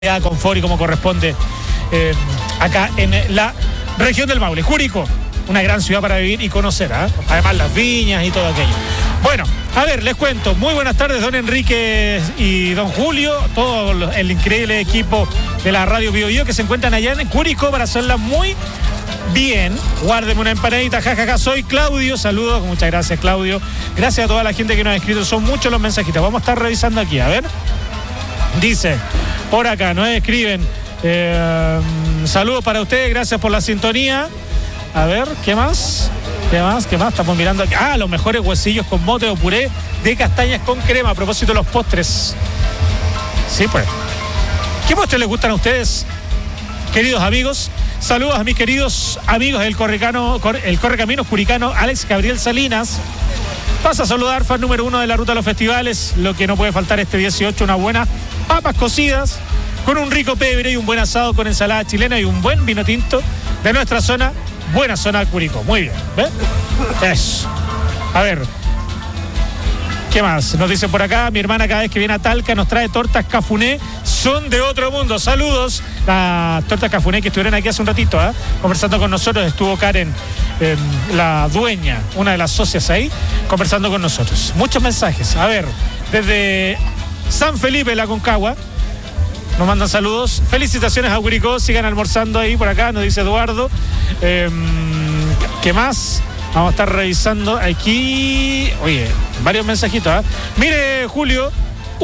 con Fori como corresponde acá en la región del Maule. Curicó, una gran ciudad para vivir y conocer, además las viñas y todo aquello. Bueno, a ver, les cuento. Muy buenas tardes, don Enrique y don Julio, todo el increíble equipo de la Radio Bio Bio que se encuentran allá en Curicó para hacerla muy bien. Guárdeme una empanadita, jajaja. Soy Claudio, saludos, muchas gracias, Claudio. Gracias a toda la gente que nos ha escrito, son muchos los mensajitos. Vamos a estar revisando aquí, a ver. Dice, por acá, nos escriben, saludos para ustedes, gracias por la sintonía. A ver, ¿qué más? Estamos mirando aquí. Los mejores huesillos con mote o puré de castañas con crema. A propósito de los postres. Sí, pues. ¿Qué postres les gustan a ustedes, queridos amigos? Saludos a mis queridos amigos del Correcaminos Curicano, Alex Gabriel Salinas. Pasa a saludar, fan número 1 de la ruta de los festivales. Lo que no puede faltar este 18, una buena papas cocidas con un rico pebre y un buen asado con ensalada chilena y un buen vino tinto de nuestra zona, buena zona de Curicó. Muy bien, ¿ves? Eso. A ver, ¿qué más? Nos dicen por acá, mi hermana cada vez que viene a Talca nos trae tortas cafuné, son de otro mundo. Saludos. Las tortas cafuné que estuvieron aquí hace un ratito, conversando con nosotros, estuvo Karen, la dueña, una de las socias ahí, conversando con nosotros. Muchos mensajes. A ver, desde San Felipe, la Concagua, nos mandan saludos. Felicitaciones a Curicó, sigan almorzando ahí por acá, nos dice Eduardo. ¿Qué más? Vamos a estar revisando aquí. Oye, varios mensajitos. Mire, Julio,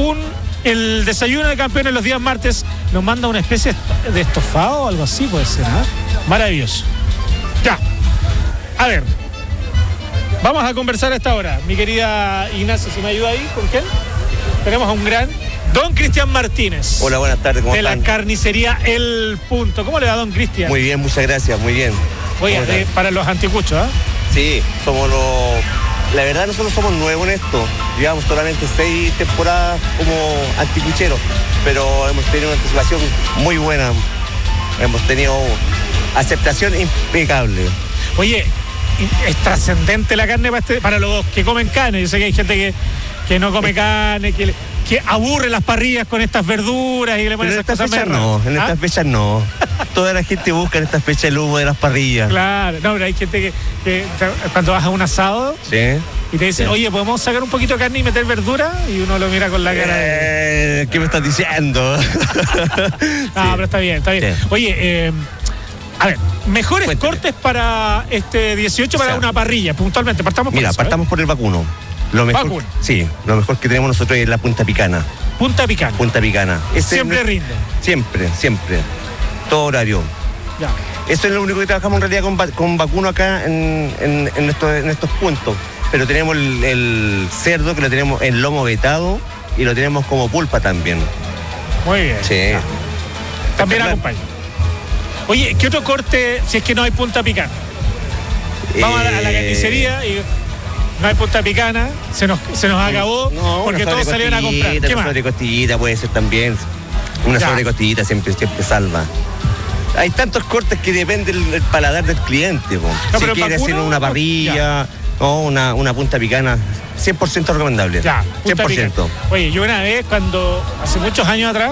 el desayuno de campeones los días martes nos manda una especie de estofado o algo así, puede ser, Maravilloso. Ya. A ver. Vamos a conversar a esta hora. Mi querida Ignacio, si me ayuda ahí, ¿con quién? Tenemos a un gran don Cristian Martínez. Hola, buenas tardes, ¿cómo están? De la carnicería El Punto. ¿Cómo le va, don Cristian? Muy bien, muchas gracias, muy bien. Oye, para los anticuchos, Sí, la verdad nosotros somos nuevos en esto. Llevamos solamente 6 temporadas como anticucheros, pero hemos tenido una anticipación muy buena. Hemos tenido aceptación impecable. Oye, es trascendente la carne para los que comen carne. Yo sé que hay gente que no come carne, que aburre las parrillas con estas verduras y le ponen esas cosas raras. No, en estas fechas no. Toda la gente busca en estas fechas el humo de las parrillas. Claro, no, pero hay gente que cuando vas a un asado, sí, y te dicen, oye, ¿podemos sacar un poquito de carne y meter verdura? Y uno lo mira con la cara de... ¿Qué me estás diciendo? No, pero está bien. Sí. Oye, a ver, mejores cortes para este 18 para una parrilla, puntualmente. Partamos por el vacuno. Lo mejor, sí, lo mejor que tenemos nosotros es la punta picana. Punta picana. Siempre rinde. Siempre. Todo horario. Ya. Eso es lo único que trabajamos en realidad con vacuno acá en estos puntos. Pero tenemos el cerdo, que lo tenemos en lomo vetado y lo tenemos como pulpa también. Muy bien. Sí. También acompaña. Oye, ¿qué otro corte si es que no hay punta picana? Vamos a la carnicería y... No hay punta picana, se nos acabó, porque todos salieron a comprar. ¿Qué más? Una sobrecostillita puede ser también. Una sobrecostillita siempre salva. Hay tantos cortes que depende del paladar del cliente. Si quiere hacer una parrilla o una punta picana, 100% recomendable. Ya, 100%. Picana. Oye, yo una vez, hace muchos años atrás,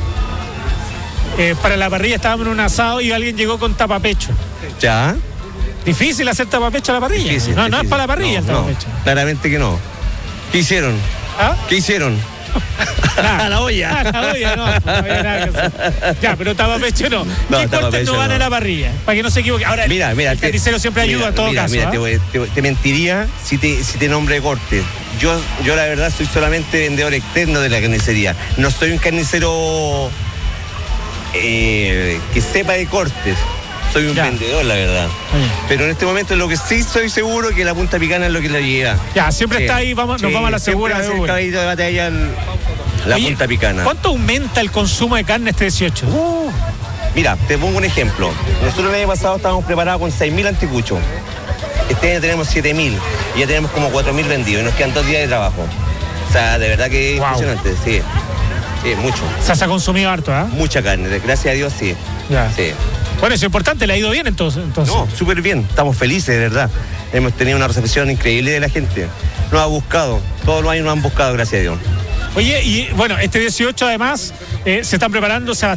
para la parrilla estábamos en un asado y alguien llegó con tapapecho. Ya. Difícil hacer tapapecho a la parrilla. Difícil. No es para la parrilla el tapapecho. Claramente que no. ¿Qué hicieron? ¿Qué hicieron? A la olla. No había nada que hacer. Ya, pero tapapecho no. ¿Qué cortes no van a la parrilla? Para que no se equivoque. Ahora, mira, el carnicero siempre ayuda en todo caso. Mira, te mentiría si te nombre corte. Yo la verdad soy solamente vendedor externo de la carnicería. No soy un carnicero que sepa de cortes. Soy un vendedor, la verdad. Pero en este momento lo que sí estoy seguro que la punta picana es lo que la lleva. Ya, siempre está ahí, nos vamos a la segura. El caballito de batalla la punta picana. ¿Cuánto aumenta el consumo de carne este 18? Mira, te pongo un ejemplo. Nosotros el año pasado estábamos preparados con 6.000 anticuchos. Este año tenemos 7.000 y ya tenemos como 4.000 vendidos y nos quedan 2 días de trabajo. O sea, de verdad que es impresionante, sí. Sí, mucho. Se ha consumido harto, Mucha carne, gracias a Dios, sí. Ya. Sí. Bueno, es importante, ¿le ha ido bien entonces? No, súper bien, estamos felices, de verdad. Hemos tenido una recepción increíble de la gente. Nos ha buscado, todos los años nos han buscado, gracias a Dios. Oye, y bueno, este 18 además se están preparando,